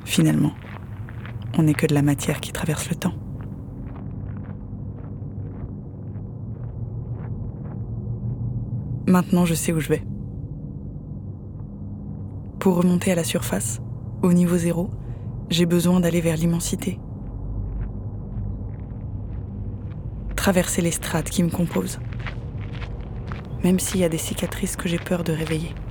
Finalement, on n'est que de la matière qui traverse le temps. Maintenant, je sais où je vais. Pour remonter à la surface, au niveau zéro, j'ai besoin d'aller vers l'immensité. Traverser les strates qui me composent. Même s'il y a des cicatrices que j'ai peur de réveiller.